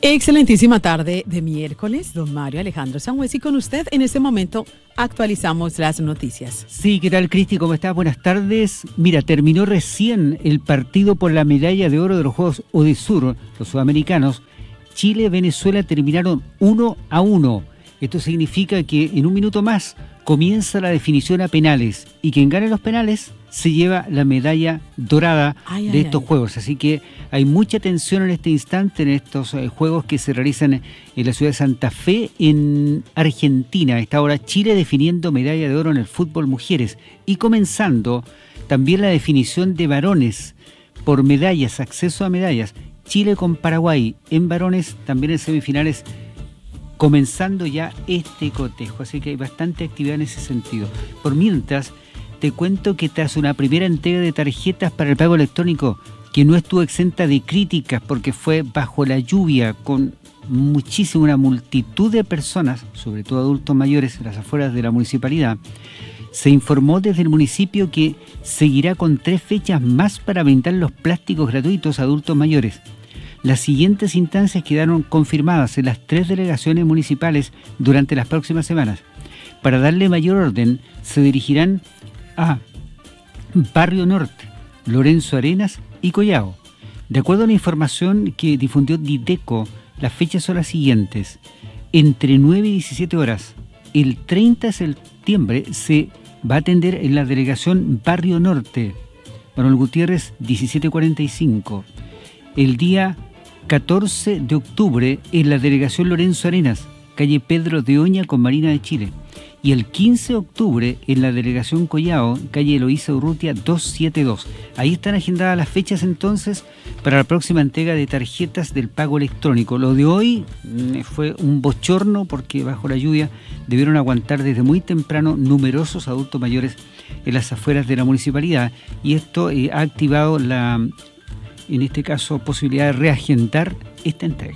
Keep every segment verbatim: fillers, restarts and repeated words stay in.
Excelentísima tarde de miércoles, don Mario Alejandro Sangüesa, y con usted en este momento actualizamos las noticias. Sí, ¿qué tal, Cristi? ¿Cómo estás? Buenas tardes. Mira, terminó recién el partido por la medalla de oro de los Juegos Odesur, los sudamericanos. Chile y Venezuela terminaron uno a uno. Esto significa que en un minuto más comienza la definición a penales y quien gane los penales se lleva la medalla dorada ay, de ay, estos ay. Juegos. Así que hay mucha tensión en este instante en estos eh, Juegos que se realizan en la ciudad de Santa Fe, en Argentina. A esta hora Chile definiendo medalla de oro en el fútbol mujeres y comenzando también la definición de varones por medallas, acceso a medallas. Chile con Paraguay en varones, también en semifinales, comenzando ya este cotejo. Así que hay bastante actividad en ese sentido. Por mientras, te cuento que tras una primera entrega de tarjetas para el pago electrónico que no estuvo exenta de críticas porque fue bajo la lluvia con muchísima, una multitud de personas, sobre todo adultos mayores en las afueras de la municipalidad, se informó desde el municipio que seguirá con tres fechas más para brindar los plásticos gratuitos a adultos mayores. Las siguientes instancias quedaron confirmadas en las tres delegaciones municipales durante las próximas semanas. Para darle mayor orden, se dirigirán a Barrio Norte, Lorenzo Arenas y Collao. De acuerdo a la información que difundió Dideco, las fechas son las siguientes. Entre nueve y diecisiete horas, el treinta de septiembre se va a atender en la delegación Barrio Norte, Manuel Gutiérrez diecisiete cuarenta y cinco. El día catorce de octubre en la delegación Lorenzo Arenas, calle Pedro de Oña con Marina de Chile. Y el quince de octubre en la delegación Collao, calle Eloísa Urrutia doscientos setenta y dos. Ahí están agendadas las fechas entonces para la próxima entrega de tarjetas del pago electrónico. Lo de hoy fue un bochorno porque bajo la lluvia debieron aguantar desde muy temprano numerosos adultos mayores en las afueras de la municipalidad. Y esto eh, ha activado la, en este caso, posibilidad de reagendar esta entrega.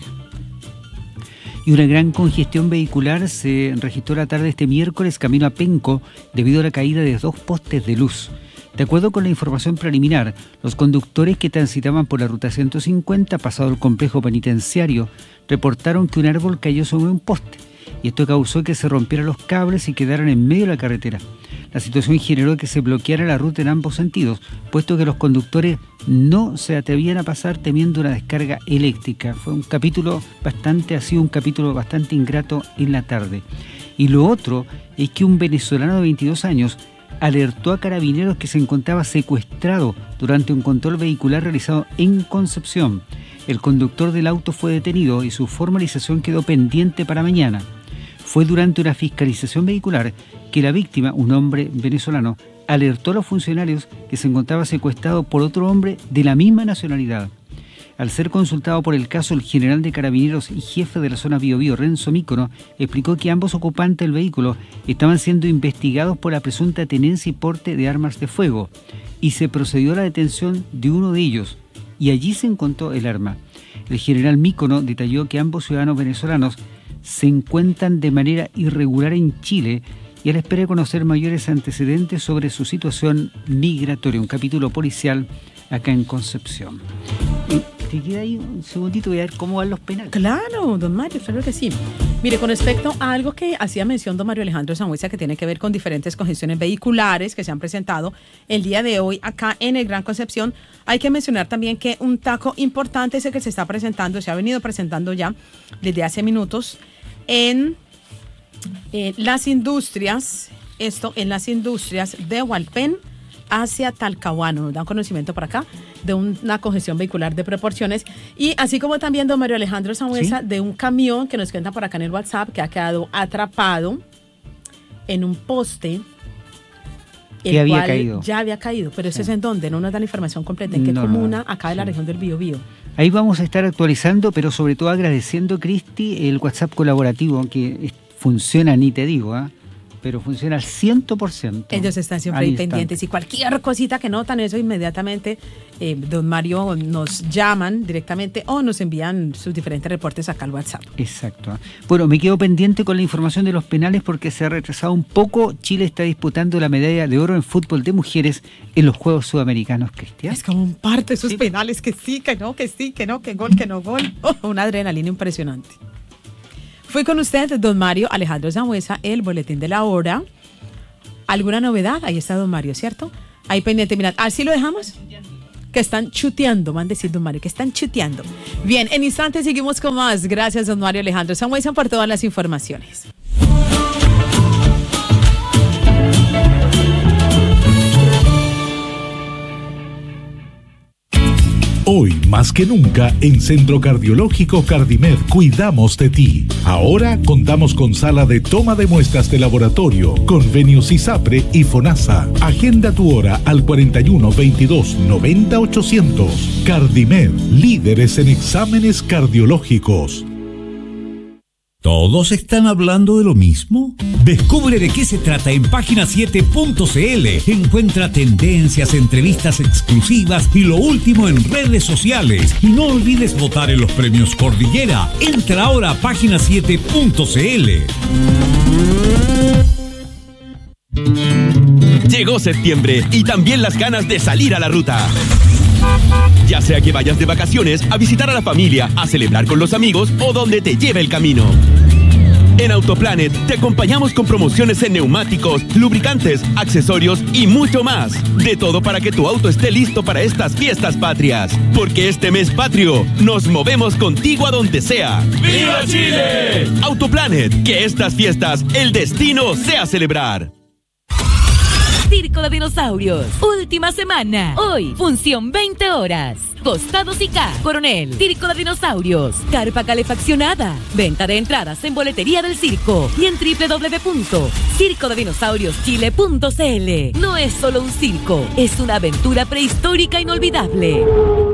Y una gran congestión vehicular se registró la tarde de este miércoles camino a Penco debido a la caída de dos postes de luz. De acuerdo con la información preliminar, los conductores que transitaban por la ruta ciento cincuenta pasado el complejo penitenciario reportaron que un árbol cayó sobre un poste y esto causó que se rompieran los cables y quedaran en medio de la carretera. La situación generó que se bloqueara la ruta en ambos sentidos, puesto que los conductores no se atrevían a pasar temiendo una descarga eléctrica. Fue un capítulo bastante, ha sido un capítulo bastante ingrato en la tarde. Y lo otro es que un venezolano de veintidós años alertó a carabineros que se encontraba secuestrado durante un control vehicular realizado en Concepción. El conductor del auto fue detenido y su formalización quedó pendiente para mañana. Fue durante una fiscalización vehicular que la víctima, un hombre venezolano, alertó a los funcionarios que se encontraba secuestrado por otro hombre de la misma nacionalidad. Al ser consultado por el caso, el general de Carabineros y jefe de la zona Biobío, Renzo Mícono, explicó que ambos ocupantes del vehículo estaban siendo investigados por la presunta tenencia y porte de armas de fuego y se procedió a la detención de uno de ellos y allí se encontró el arma. El general Mícono detalló que ambos ciudadanos venezolanos se encuentran de manera irregular en Chile y a la espera de conocer mayores antecedentes sobre su situación migratoria. Un capítulo policial acá en Concepción. Y te queda ahí un segundito, voy a ver cómo van los penales. Claro, don Mario, claro que sí. Mire, con respecto a algo que hacía mención don Mario Alejandro Sangüesa, que tiene que ver con diferentes congestiones vehiculares que se han presentado el día de hoy acá en el Gran Concepción, hay que mencionar también que un taco importante es el que se está presentando, se ha venido presentando ya desde hace minutos en eh, las industrias, esto en las industrias de Hualpén hacia Talcahuano. Nos dan conocimiento por acá de una congestión vehicular de proporciones y así como también don Mario Alejandro Sangüesa, ¿sí?, de un camión que nos cuenta por acá en el WhatsApp que ha quedado atrapado en un poste. Que había caído. Ya había caído, pero ¿eso sí. es en dónde? No nos dan la información completa. ¿En qué no, comuna? No, acá de sí. la región del Biobío. Ahí vamos a estar actualizando, pero sobre todo agradeciendo, Cristi, el WhatsApp colaborativo que funciona, ni te digo, ¿eh? pero funciona al cien por ciento. Ellos están siempre ahí pendientes y cualquier cosita que notan, eso inmediatamente, eh, don Mario, nos llaman directamente o nos envían sus diferentes reportes acá al WhatsApp. Exacto. Bueno, me quedo pendiente con la información de los penales porque se ha retrasado un poco. Chile está disputando la medalla de oro en fútbol de mujeres en los Juegos Sudamericanos, Cristian. Es como un parto esos sí. penales, que sí, que no, que sí, que no, que gol, que no gol. Oh, una adrenalina impresionante. Fui con usted, don Mario Alejandro Sangüesa, el boletín de la hora. ¿Alguna novedad? Ahí está don Mario, ¿cierto? Ahí pendiente, mirad. ¿Así lo dejamos? Que están chuteando, van a decir don Mario, que están chuteando. Bien, en instantes seguimos con más. Gracias, don Mario Alejandro Sangüesa, por todas las informaciones. Hoy, más que nunca, en Centro Cardiológico Cardimed cuidamos de ti. Ahora contamos con sala de toma de muestras de laboratorio, convenios ISAPRE y FONASA. Agenda tu hora al cuarenta y uno, veintidós, noventa, ochocientos. Cardimed, líderes en exámenes cardiológicos. ¿Todos están hablando de lo mismo? Descubre de qué se trata en página siete punto c l. Encuentra tendencias, entrevistas exclusivas y lo último en redes sociales. Y no olvides votar en los premios Cordillera. Entra ahora a página siete punto c l. Llegó septiembre y también las ganas de salir a la ruta. Ya sea que vayas de vacaciones, a visitar a la familia, a celebrar con los amigos o donde te lleve el camino. En Autoplanet te acompañamos con promociones en neumáticos, lubricantes, accesorios y mucho más. De todo para que tu auto esté listo para estas fiestas patrias. Porque este mes patrio nos movemos contigo a donde sea. ¡Viva Chile! Autoplanet, que estas fiestas el destino sea celebrar. Circo de Dinosaurios, última semana. Hoy, función veinte horas. Costados y K, Coronel. Circo de Dinosaurios, carpa calefaccionada. Venta de entradas en boletería del circo y en doble u doble u doble u punto circo de dinosaurios chile punto c l. No es solo un circo, es una aventura prehistórica inolvidable.